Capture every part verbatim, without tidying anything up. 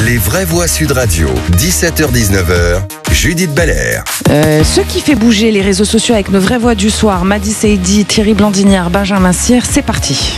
Les vraies voix Sud Radio, dix-sept heures dix-neuf heures, Judith Belair. Euh, ce qui fait bouger les réseaux sociaux avec nos vraies voix du soir, Madi Saïdi, Thierry Blandinière, Benjamin Cyr, c'est parti.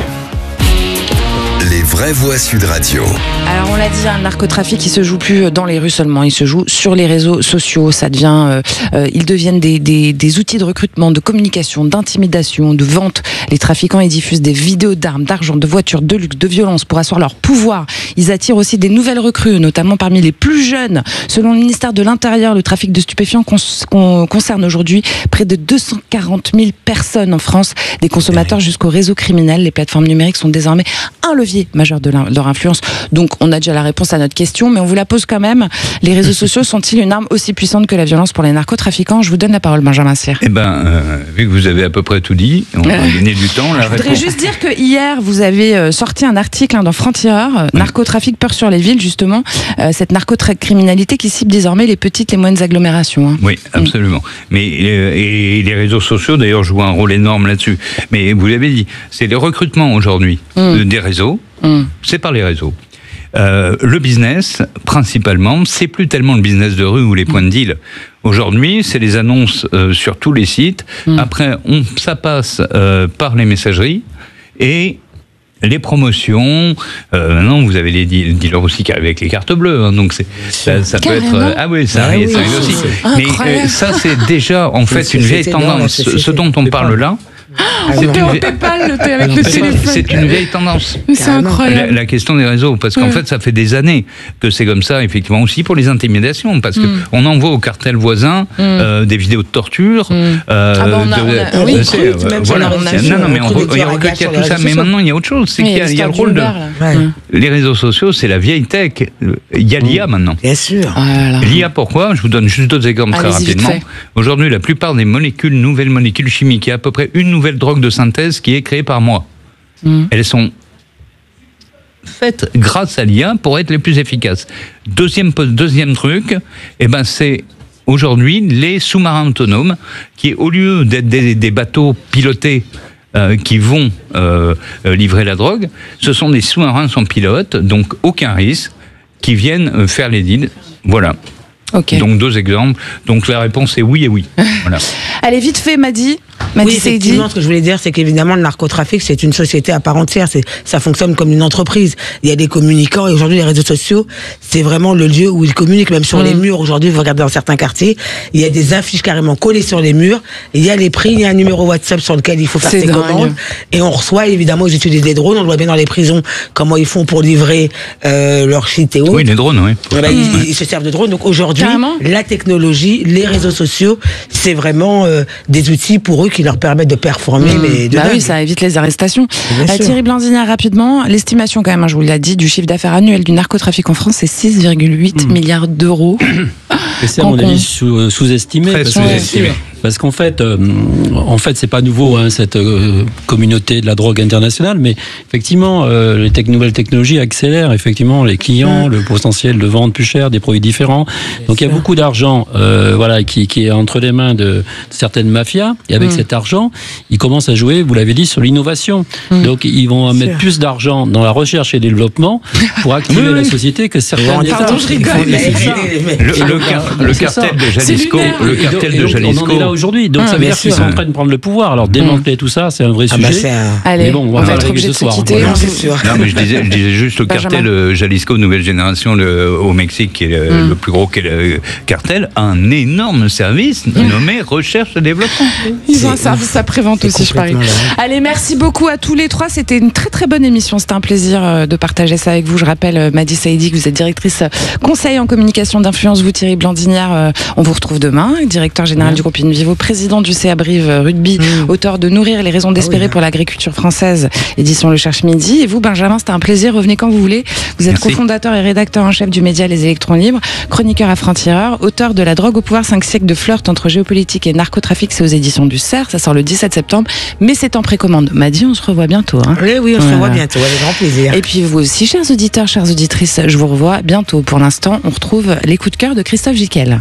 Les vraies voix Sud Radio. Alors on l'a dit, hein, le narcotrafic il se joue plus dans les rues seulement, il se joue sur les réseaux sociaux. Ça devient, euh, euh, ils deviennent des, des, des outils de recrutement, de communication, d'intimidation, de vente. Les trafiquants ils diffusent des vidéos d'armes, d'argent, de voitures, de luxe, de violence pour asseoir leur pouvoir. Ils attirent aussi des nouvelles recrues, notamment parmi les plus jeunes. Selon le ministère de l'Intérieur, le trafic de stupéfiants cons- con- concerne aujourd'hui près de deux cent quarante mille personnes en France, des consommateurs jusqu'aux réseaux criminels. Les plateformes numériques sont désormais un levier majeur de leur influence. Donc on a déjà la réponse à notre question, mais on vous la pose quand même. Les réseaux sociaux sont-ils une arme aussi puissante que la violence pour les narcotrafiquants? Je vous donne la parole, Benjamin Cyr. Eh ben, euh, vu que vous avez à peu près tout dit, on va gagner du temps. La Je voudrais réponse... juste dire que hier vous avez sorti un article hein, dans Franc-Tireur, oui. Narcotrafic, peur sur les villes, justement, euh, cette narcocriminalité qui cible désormais les petites et moyennes agglomérations. Hein. Oui, absolument. Mm. Mais euh, et les réseaux sociaux, d'ailleurs, jouent un rôle énorme là-dessus. Mais vous l'avez dit, c'est les recrutements aujourd'hui mm. des réseaux. Mm. C'est par les réseaux. Euh, le business, principalement, c'est plus tellement le business de rue ou les points de deal. Aujourd'hui, c'est les annonces euh, sur tous les sites. Mm. Après, on, ça passe euh, par les messageries et les promotions. Euh, maintenant, vous avez les dealers aussi qui arrivent avec les cartes bleues. Hein, donc, c'est, ça, ça peut être. Euh, ah oui, ça arrive, ah oui, ça arrive aussi. Mais euh, ça, c'est déjà en fait c'est, une vieille tendance. Ce dont on parle là. Ah, c'est, une... PayPal, avec le c'est, c'est une vieille tendance. C'est incroyable. La, la question des réseaux, parce qu'en ouais. fait, ça fait des années que c'est comme ça, effectivement, aussi pour les intimidations, parce mm. qu'on envoie au cartel voisin mm. euh, des vidéos de torture. Mm. Euh, ah bah on a, de, on a, oui, c'est, euh, même voilà. on a non, non, mais on, on, on regrette qu'il y a tout ça. Mais maintenant, il y a autre chose. C'est oui, qu'il y a, il y a le rôle de. Ouais. Les réseaux sociaux, c'est la vieille tech. Il y a l'I A maintenant. Bien sûr. Ah L'I A, pourquoi? Je vous donne juste d'autres exemples très rapidement. Aujourd'hui, la plupart des molécules, nouvelles molécules chimiques, il y a à peu près une nouvelle drogue de synthèse qui est créée par moi. Mmh. Elles sont faites grâce à l'I A pour être les plus efficaces. Deuxième, deuxième truc, eh ben c'est aujourd'hui les sous-marins autonomes qui, au lieu d'être des, des bateaux pilotés euh, qui vont euh, livrer la drogue, ce sont des sous-marins sans pilote, donc aucun risque, qui viennent faire les deals. Voilà. Okay. Donc deux exemples. Donc la réponse est oui et oui. Voilà. Allez, vite fait, Madi. Madi oui, effectivement, ce que je voulais dire, c'est qu'évidemment, le narcotrafic, c'est une société à part entière. C'est, ça fonctionne comme une entreprise. Il y a des communicants, et aujourd'hui, les réseaux sociaux, c'est vraiment le lieu où ils communiquent. Même sur mmh. les murs, aujourd'hui, vous regardez dans certains quartiers, il y a des affiches carrément collées sur les murs. Il y a les prix, il y a un numéro WhatsApp sur lequel il faut faire c'est ses dingue. commandes. Et on reçoit, évidemment, ils utilisent des drones. On voit bien dans les prisons comment ils font pour livrer euh, leur shit et autres. Oui, les drones, oui. Voilà, mmh. ils, ils se servent de drones. Donc aujourd'hui, carrément. La technologie, les réseaux sociaux, c'est vraiment euh, des outils pour eux qui leur permettent de performer. Mmh. Mais de bah dingue. oui, ça évite les arrestations. Euh, Thierry Blandinière, rapidement, l'estimation quand même, hein, je vous l'ai dit, du chiffre d'affaires annuel du narcotrafic en France, c'est six virgule huit mmh. milliards d'euros. Et c'est à mon avis sous, sous-estimé. Très parce sous-estimé. Que, parce qu'en fait, euh, en fait, c'est pas nouveau hein, cette euh, communauté de la drogue internationale, mais effectivement, euh, les tech, nouvelles technologies accélèrent effectivement les clients, mmh. le potentiel de vente plus cher, des produits différents. Bien Donc sûr. Il y a beaucoup d'argent, euh, voilà, qui, qui est entre les mains de, de certaines mafias. Et avec mmh. cet argent, ils commencent à jouer, vous l'avez dit, sur l'innovation. Mmh. Donc ils vont Bien mettre sûr. plus d'argent dans la recherche et le développement pour activer oui, oui. la société que certains. Pardon, je rigole. Le, le, car, le cartel de Jalisco, le cartel de Jalisco. On en est là aujourd'hui, donc ah, ça veut dire qu'ils sont en train de prendre le pouvoir. Alors démanteler mmh. tout ça, c'est un vrai ah sujet. Bah c'est un... Allez, mais bon, on va, on va être obligé de se soir. quitter. Non, c'est sûr. Non, mais je disais, je disais juste le cartel euh, Jalisco Nouvelle Génération le, au Mexique, qui est le, mmh. le plus gros le cartel, a un énorme service mmh. nommé Recherche et Développement. Ils c'est ont un service après-vente aussi, je parie. Allez, merci beaucoup à tous les trois. C'était une très très bonne émission. C'était un plaisir de partager ça avec vous. Je rappelle, Madi Saïdi, que vous êtes directrice conseil en communication d'influence. Vous, Thierry Blandinière, on vous retrouve demain. Directeur général mmh. du groupe Invivo, président du C A Brive Rugby, mmh. auteur de Nourrir les raisons d'espérer ah oui, pour l'agriculture française, édition Le Cherche Midi. Et vous, Benjamin, c'était un plaisir. Revenez quand vous voulez. Vous êtes Merci. cofondateur et rédacteur en chef du média Les Électrons Libres, chroniqueur à Franc-Tireur, auteur de La drogue au pouvoir, cinq siècles de flirt entre géopolitique et narcotrafic. C'est aux éditions du C E R. Ça sort le dix-sept septembre, mais c'est en précommande. Madi, on se revoit bientôt. Hein. Oui, oui, on voilà. se revoit bientôt. Avec grand plaisir. Et puis vous aussi, chers auditeurs, chères auditrices, je vous revois bientôt. Pour l'instant, on retrouve les coups de cœur de Christophe Jiquel.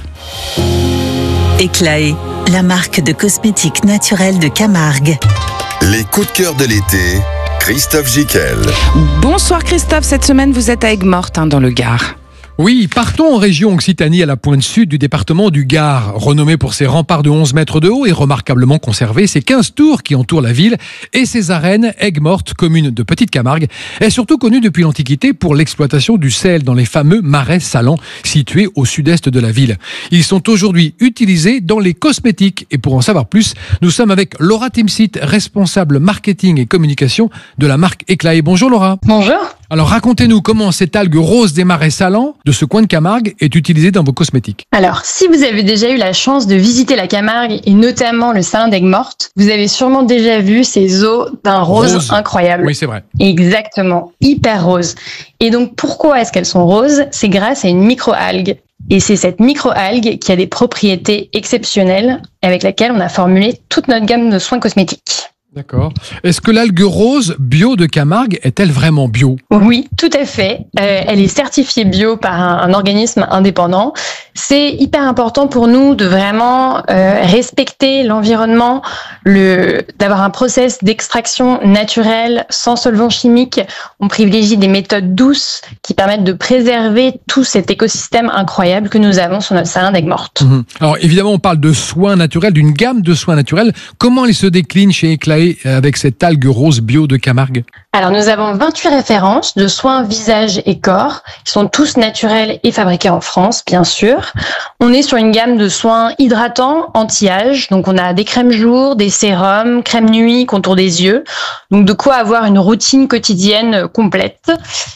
Éclaé, la marque de cosmétiques naturels de Camargue. Les coups de cœur de l'été, Christophe Jiquel. Bonsoir Christophe, cette semaine vous êtes à Aigues-Mortes, hein, dans le Gard. Oui, partons en région Occitanie à la pointe sud du département du Gard. Renommé pour ses remparts de onze mètres de haut et remarquablement conservé, ses quinze tours qui entourent la ville et ses arènes, Aigues-Mortes, commune de Petite Camargue, est surtout connue depuis l'Antiquité pour l'exploitation du sel dans les fameux marais salants situés au sud-est de la ville. Ils sont aujourd'hui utilisés dans les cosmétiques et pour en savoir plus, nous sommes avec Laura Timsit, responsable marketing et communication de la marque Éclaé. Bonjour Laura. Bonjour. Alors racontez-nous comment cette algue rose des marais salants de ce coin de Camargue est utilisée dans vos cosmétiques. Alors, si vous avez déjà eu la chance de visiter la Camargue et notamment le salin d'Aigues-Mortes, vous avez sûrement déjà vu ces eaux d'un rose, rose incroyable. Oui, c'est vrai. Exactement, hyper rose. Et donc, pourquoi est-ce qu'elles sont roses ? C'est grâce à une microalgue. Et c'est cette microalgue qui a des propriétés exceptionnelles avec laquelle on a formulé toute notre gamme de soins cosmétiques. D'accord. Est-ce que l'algue rose bio de Camargue est-elle vraiment bio ? Oui, tout à fait. Euh, elle est certifiée bio par un, un organisme indépendant. C'est hyper important pour nous de vraiment euh, respecter l'environnement, le, d'avoir un process d'extraction naturelle, sans solvants chimiques. On privilégie des méthodes douces qui permettent de préserver tout cet écosystème incroyable que nous avons sur notre salin d'Aigues-Mortes. Mmh. Alors évidemment, on parle de soins naturels, d'une gamme de soins naturels. Comment ils se déclinent chez Éclaé avec cette algue rose bio de Camargue ? Alors nous avons vingt-huit références de soins visage et corps qui sont tous naturels et fabriqués en France, bien sûr. On est sur une gamme de soins hydratants, anti-âge. Donc on a des crèmes jour, des sérums, crème nuit, contour des yeux. Donc de quoi avoir une routine quotidienne complète.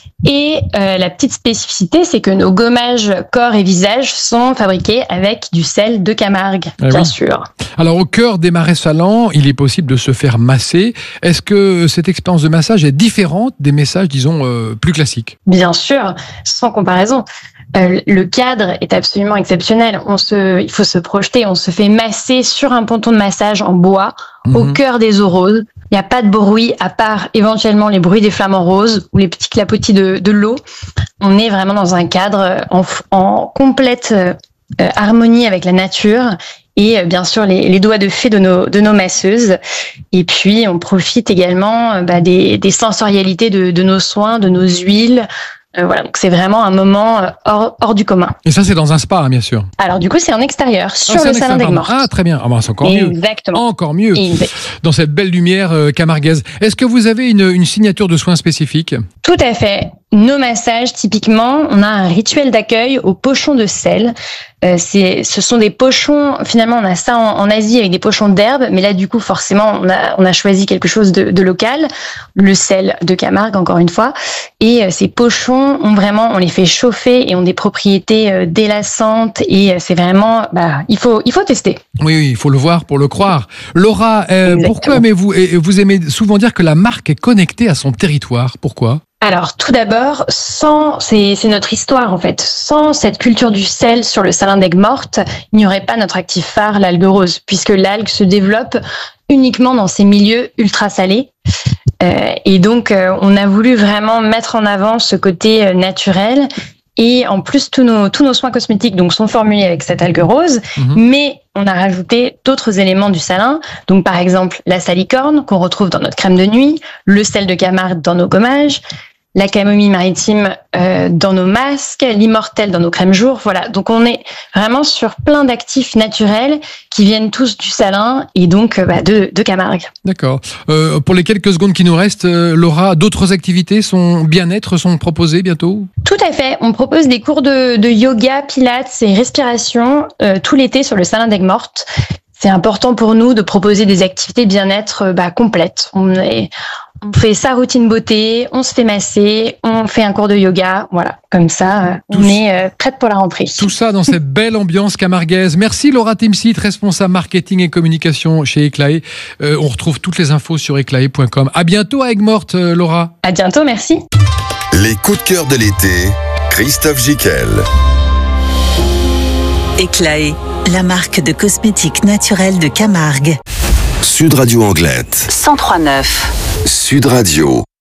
Et euh, la petite spécificité, c'est que nos gommages corps et visage sont fabriqués avec du sel de Camargue, eh bien oui. sûr. Alors au cœur des marais salants, il est possible de se faire masser. Est-ce que cette expérience de massage est différente des messages, disons, euh, plus classiques ? Bien sûr, sans comparaison. Euh, le cadre est absolument exceptionnel. On se, il faut se projeter. On se fait masser sur un ponton de massage en bois, mmh. au cœur des eaux roses. Il n'y a pas de bruit à part éventuellement les bruits des flamants roses ou les petits clapotis de, de l'eau. On est vraiment dans un cadre en, en complète euh, harmonie avec la nature et euh, bien sûr les, les doigts de fée de nos, de nos masseuses. Et puis on profite également euh, bah, des, des sensorialités de, de nos soins, de nos huiles. Euh, voilà, donc c'est vraiment un moment hors, hors du commun. Et ça, c'est dans un spa, hein, bien sûr. Alors du coup, c'est en extérieur, sur ah, le salin d'Aigues-Mortes. Ah, très bien. Ah, bah, c'est encore mieux. Exactement. Encore mieux. Exact. Dans cette belle lumière euh, camarguaise. Est-ce que vous avez une, une signature de soins spécifique ? Tout à fait. Nos massages, typiquement, on a un rituel d'accueil au pochon de sel. Euh, c'est, ce sont des pochons, finalement, on a ça en, en Asie avec des pochons d'herbe, mais là, du coup, forcément, on a, on a choisi quelque chose de, de local, le sel de Camargue, encore une fois. Et euh, ces pochons, ont vraiment, on les fait chauffer et ont des propriétés euh, délassantes et euh, c'est vraiment, bah, il faut, il faut tester. Oui, oui, il faut le voir pour le croire. Laura, euh, pourquoi aimez-vous, et vous aimez souvent dire que la marque est connectée à son territoire. Pourquoi ? Alors, tout d'abord, sans, c'est, c'est notre histoire en fait. Sans cette culture du sel sur le salin d'Aigues-Mortes, il n'y aurait pas notre actif phare, l'algue rose, puisque l'algue se développe uniquement dans ces milieux ultra salés. Euh, et donc, euh, on a voulu vraiment mettre en avant ce côté euh, naturel. Et en plus, tous nos, tous nos soins cosmétiques donc, sont formulés avec cette algue rose, mmh. mais on a rajouté d'autres éléments du salin. Donc, par exemple, la salicorne qu'on retrouve dans notre crème de nuit, le sel de Camargue dans nos gommages, la camomille maritime euh, dans nos masques, l'immortel dans nos crèmes jour. Voilà, donc on est vraiment sur plein d'actifs naturels qui viennent tous du salin et donc euh, bah, de, de Camargue. D'accord. Euh, pour les quelques secondes qui nous restent, euh, Laura, d'autres activités sont bien-être sont proposées bientôt ? Tout à fait. On propose des cours de, de yoga, pilates et respiration euh, tout l'été sur le salin d'Aigues-Mortes. C'est important pour nous de proposer des activités bien-être bah, complètes. On est On fait sa routine beauté, on se fait masser, on fait un cours de yoga, voilà, comme ça, tout on est euh, prête pour la rentrée. Tout ça dans cette belle ambiance camarguaise. Merci Laura Timsit, responsable marketing et communication chez Éclaé. Euh, on retrouve toutes les infos sur éclaé point com. À bientôt à Aigues-Mortes, euh, Laura. À bientôt, merci. Les coups de cœur de l'été, Christophe Jiquel. Éclaé, la marque de cosmétiques naturels de Camargue. Sud Radio Anglette. cent trois neuf. Sud Radio.